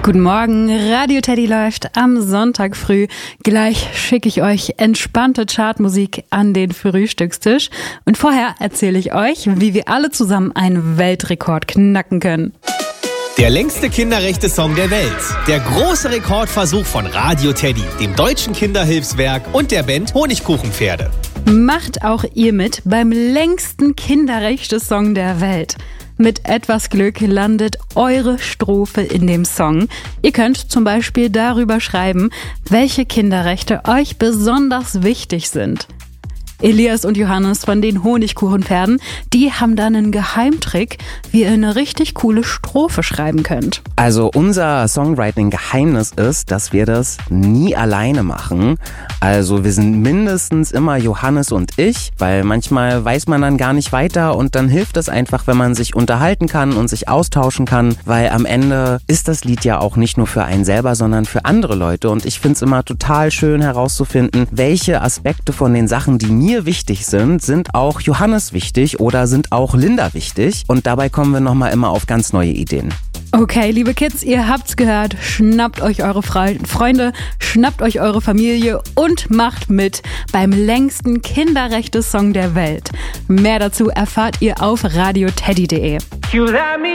Guten Morgen, Radio Teddy läuft am Sonntag früh. Gleich schicke ich euch entspannte Chartmusik an den Frühstückstisch. Und vorher erzähle ich euch, wie wir alle zusammen einen Weltrekord knacken können. Der längste Kinderrechte-Song der Welt. Der große Rekordversuch von Radio Teddy, dem Deutschen Kinderhilfswerk und der Band Honigkuchenpferde. Macht auch ihr mit beim längsten Kinderrechte-Song der Welt. Mit etwas Glück landet eure Strophe in dem Song. Ihr könnt zum Beispiel darüber schreiben, welche Kinderrechte euch besonders wichtig sind. Elias und Johannes von den Honigkuchenpferden, die haben dann einen Geheimtrick, wie ihr eine richtig coole Strophe schreiben könnt. Also unser Songwriting-Geheimnis ist, dass wir das nie alleine machen. Also wir sind mindestens immer Johannes und ich, weil manchmal weiß man dann gar nicht weiter und dann hilft es einfach, wenn man sich unterhalten kann und sich austauschen kann, weil am Ende ist das Lied ja auch nicht nur für einen selber, sondern für andere Leute und ich finde es immer total schön herauszufinden, welche Aspekte von den Sachen, die mir wichtig sind auch Johannes wichtig oder sind auch Linda wichtig und dabei kommen wir nochmal immer auf ganz neue Ideen. Okay, liebe Kids, ihr habt's gehört. Schnappt euch eure Freunde, schnappt euch eure Familie und macht mit beim längsten Kinderrechte-Song der Welt. Mehr dazu erfahrt ihr auf radioteddy.de.